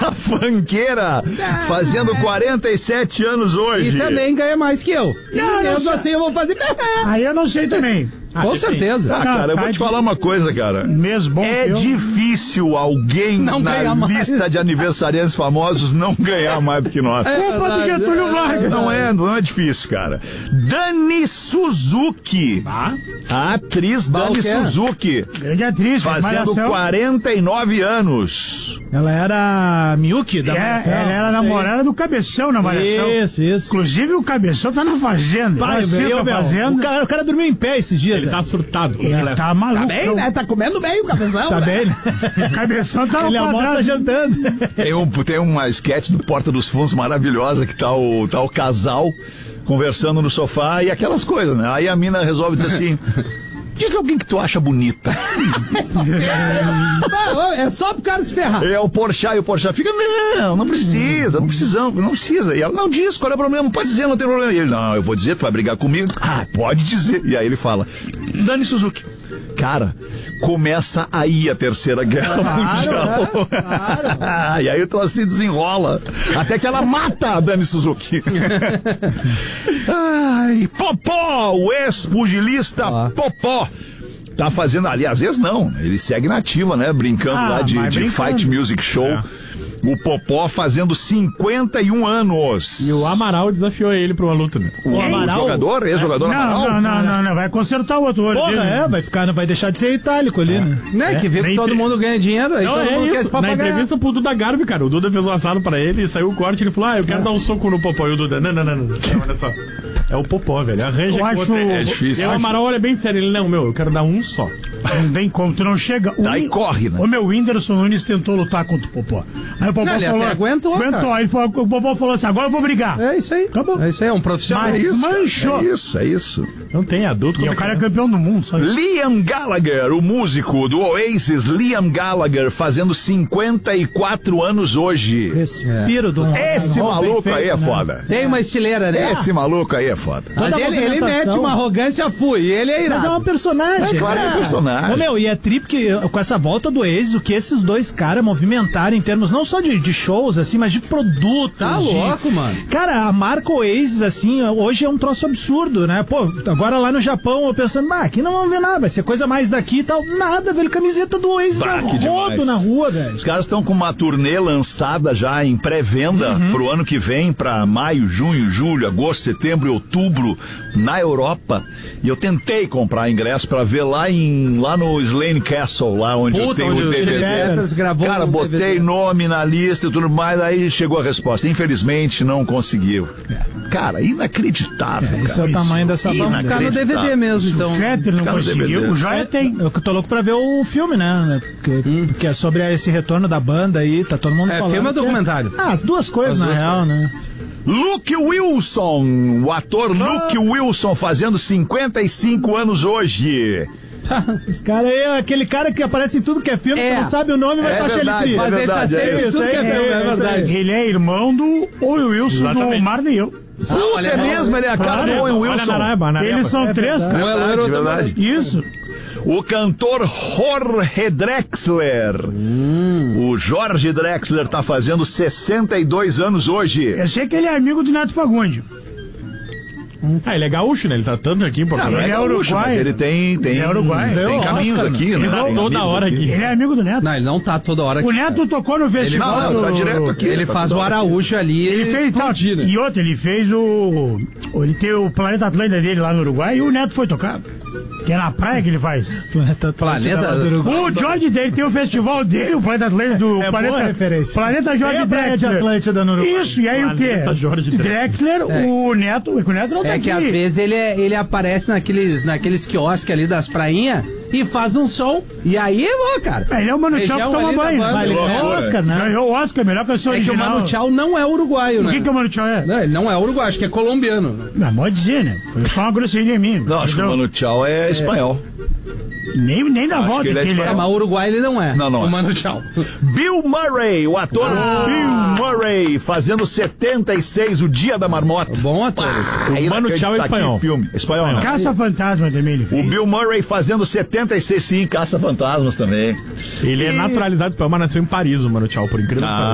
A funkeira, fazendo 47 anos hoje. E também ganha mais que eu. Não, Mesmo assim eu vou fazer... Aí eu não sei também. Com certeza. Cara, eu vou te falar uma coisa, cara. Mesmo bom É que eu. difícil alguém Não na ganhar mais. lista de aniversariantes famosos não ganhar mais do que nós. Culpa do Getúlio Vargas. Não é difícil, cara. Dani Suzuki. A atriz Dani o quê? Suzuki. Grande atriz, Fazendo Malhação. 49 anos. Ela era a Miyuki da Malhação. Ela era namorada do Cabeção na Malhação. Isso. Inclusive o Cabeção tá na fazenda. Vai, Ele assiste a fazenda. o cara dormiu em pé esses dias. Ele tá surtado. Ele tá maluco. Tá bem, né? Tá comendo bem o cabeção. Tá bem, né? O Cabeção tá Ele almoça jantando. Tem uma sketch do Porta dos Fundos maravilhosa que tá o casal conversando no sofá e aquelas coisas, né? Aí a mina resolve dizer assim: diz alguém que tu acha bonita. É só pro cara se ferrar. É o Porchat, e o Porchat fica: não precisa. E ela: não diz, qual é o problema? Pode dizer, não tem problema. E ele: não, eu vou dizer, tu vai brigar comigo? Ah, pode dizer. E aí ele fala: Dani Suzuki. Cara, começa aí a Terceira Guerra Mundial. E aí o troço se desenrola. Até que ela mata a Dani Suzuki. Ai, Popó, o ex-pugilista Popó. Tá fazendo ali, às vezes não. Ele segue na ativa, né? Brincando lá de Fight Music Show. O Popó fazendo 51 anos. E o Amaral desafiou ele pra uma luta, né? O Amaral? Ex-jogador Amaral? Não. Vai consertar o outro olho dele. Vai deixar de ser itálico ali, né? Né? Que vê que todo mundo ganha dinheiro, aí Não, todo mundo quer esse Na entrevista pro Duda Garbi, cara, o Duda fez um assado pra ele e saiu o corte, ele falou: eu quero dar um soco no Popó. E o Duda: não, olha só. É o Popó, velho. Arranja Eu acho... É difícil. E o Amaral olha bem sério, ele: não, eu quero dar um só. Não tem como, tu não chega. Daí corre, né? O meu Whindersson Nunes tentou lutar contra o Popó. Aí o Popó Ele falou... até aguentou, cara. Aí o Popó falou assim: agora eu vou brigar. É isso aí. Acabou. É isso aí, é um profissional. Mas manchou. É isso. Não tem adulto. E o cara é campeão do mundo. Só isso. Liam Gallagher, o músico do Oasis, Liam Gallagher, fazendo 54 anos hoje. Respiro do Esse maluco aí é foda. Tem uma estileira, né? Esse maluco aí é foda. Mas Toda ele movimentação. mete uma arrogância e ele é irado. Mas é uma personagem. Claro que é personagem. Ô, meu, e é tri porque com essa volta do Oasis, o que esses dois caras movimentaram em termos não só de shows, assim, mas de produtos. Tá louco, mano. Cara, a marca Oasis, assim, hoje é um troço absurdo, né? Pô, agora lá no Japão, eu pensando: aqui não vamos ver nada, vai ser coisa mais daqui e tal. Nada, velho, camiseta do Oasis Que rodo demais. na rua, velho. Os caras estão com uma turnê lançada já em pré-venda pro ano que vem, pra maio, junho, julho, agosto, setembro e outubro, na Europa. E eu tentei comprar ingresso pra ver lá no Slane Castle, lá onde eu tenho o DVD. Gravou Cara, um botei DVD. nome na lista e tudo mais, aí chegou a resposta. Infelizmente, não conseguiu. Cara, inacreditável. Esse é o tamanho dessa banda. Ficar no DVD mesmo, então. O Fetter não Fica no conseguiu. DVD. O Joia tem. Eu tô louco pra ver o filme, né? Que é sobre esse retorno da banda aí, tá todo mundo É falando. filme ou que documentário? as duas coisas, na real, né? Luke Wilson, o ator Luke Wilson, fazendo 55 anos hoje. Esse cara aí é aquele cara que aparece em tudo que é filme, que não sabe o nome, mas tu acha ele tri. Mas ele tá sempre isso, tudo que é filme, é verdade. Ele é irmão do Owen Wilson do Marley e eu. Isso é mesmo, ele é a cara do Owen Wilson. Eles são três, cara. Um é loiro, outro é verdade. Isso. O cantor Jorge Drexler. O Jorge Drexler tá fazendo 62 anos hoje. Eu sei que ele é amigo do Neto Fagundes. Ele é gaúcho, né? Ele tá tanto aqui em Porto Não Alegre. ele é gaúcho, uruguaio. mas ele tem é uruguaio. tem caminhos Oscar, aqui, né? Ele tá Tem toda amigos hora aqui. Ele é amigo do Neto. Não, ele não tá toda hora aqui. O Neto tocou no festival. Não, tá direto aqui. Ele tá faz toda o hora. Araújo ali. Ele fez explodir, né? E outro, ele fez o. Ele tem o Planeta Atlântica dele lá no Uruguai e o Neto foi tocar. Que é na praia que ele faz. Planeta. O George dele tem o festival dele, o Planeta Atlântica do É Planeta. boa referência. Planeta George Tem a praia de Drexler. Atlântida no Uruguai. Isso, e aí o quê? Planeta George Drexler, o Neto não tá É aqui. que às vezes ele aparece naqueles quiosques ali das prainhas e faz um som. E aí, cara. Ele é o Mano Tchau Região que toma ali da banho. banda. Mas ele É o Oscar, né? ganhou o Oscar, melhor pessoa É que o original. Mano Tchau não é uruguaio, O né? que o Mano Tchau é? Não, ele não é uruguaio, acho que é colombiano. Não, pode dizer, né? Foi só uma grosseria em mim. Não, acho que o Mano Tchau é espanhol. Nem dá Acho volta que ele é que ele de- é. Mas uruguai ele não é. Não, não o é. Mano Tchau. Bill Murray, o ator Bill Murray, fazendo 76, o Dia da Marmota. Bom ator. O Mano Tchau é espanhol. Filme. Espanhol não. Caça-Fantasma também ele O fez. Bill Murray fazendo 76, sim, Caça-Fantasmas também. Ele é naturalizado espanhol, mas nasceu em Paris, o Mano Tchau, por incrível que pareça.